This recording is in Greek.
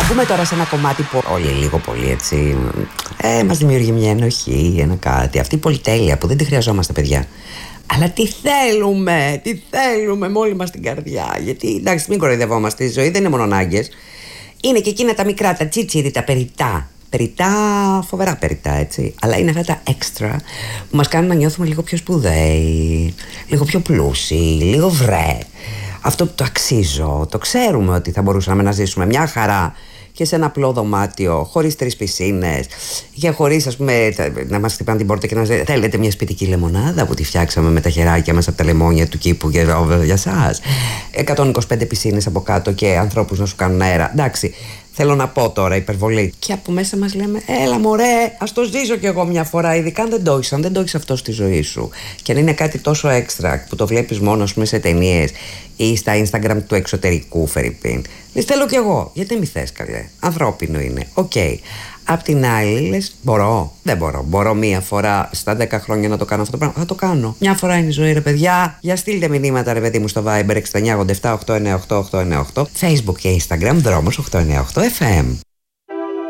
Μπούμε τώρα σε ένα κομμάτι που όλοι λίγο πολύ έτσι μας δημιουργεί μια ενοχή, ένα κάτι. Αυτή η πολυτέλεια που δεν τη χρειαζόμαστε, παιδιά. Αλλά τι θέλουμε με όλη μας την καρδιά. Γιατί εντάξει, μην κοροϊδευόμαστε, η ζωή δεν είναι μόνο ανάγκες. Είναι και εκείνα τα μικρά, τα τσίτσιρι, τα περιτά. Περιτά, φοβερά περιτά, έτσι. Αλλά είναι αυτά τα έξτρα που μας κάνουν να νιώθουμε λίγο πιο σπουδαίοι, λίγο πιο πλούσιοι, λίγο βρε. Αυτό που το αξίζω, το ξέρουμε ότι θα μπορούσαμε να ζήσουμε μια χαρά και σε ένα απλό δωμάτιο, χωρίς 3 πισίνες και χωρίς, ας πούμε, να μας χτυπάνε την πόρτα και να ζητάνε, θέλετε μια σπιτική λεμονάδα που τη φτιάξαμε με τα χεράκια μας από τα λεμόνια του κήπου για σας. 125 πισίνες από κάτω και ανθρώπους να σου κάνουν αέρα. Εντάξει, θέλω να πω τώρα υπερβολή. Και από μέσα μας λέμε, έλα μωρέ, ας το ζήσω κι εγώ μια φορά. Ειδικά αν δεν το έχεις, αν δεν το έχεις αυτό στη ζωή σου. Και αν είναι κάτι τόσο έξτρα που το βλέπεις μόνο, ας πούμε, σε ταινίες ή στα Instagram του εξωτερικού, φερρυπίν. Λες, θέλω κι εγώ. Γιατί μη θες, καλέ. Ανθρώπινο είναι. Οκ. Απ' την άλλη, λες, μπορώ. Δεν μπορώ. Μπορώ μία φορά στα 10 χρόνια να το κάνω αυτό το πράγμα. Θα το κάνω. Μια φορά είναι η ζωή, ρε παιδιά. Για στείλτε μηνύματα, ρε παιδί μου, στο Viber 6987 898 898. Facebook και Instagram, Δρόμος 898 FM.